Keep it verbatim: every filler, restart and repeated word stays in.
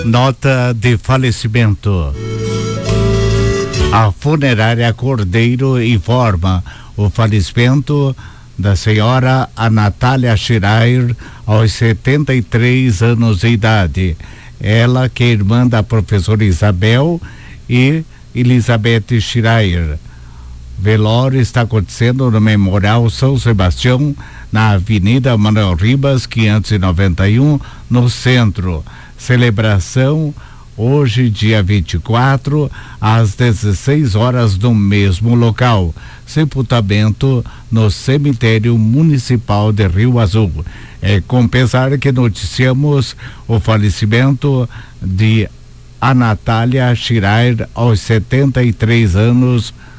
Nota de falecimento. A funerária Cordeiro informa o falecimento da senhora Natália Schreier, aos setenta e três anos de idade. Ela que é irmã da professora Isabel e Elizabeth Schreier. Velório está acontecendo no Memorial São Sebastião, na Avenida Manuel Ribas, quinhentos e noventa e um, no centro. Celebração hoje, dia vinte e quatro, às dezesseis horas, no mesmo local. Sepultamento no cemitério municipal de Rio Azul. É com pesar que noticiamos o falecimento de a Natália Schreier, aos setenta e três anos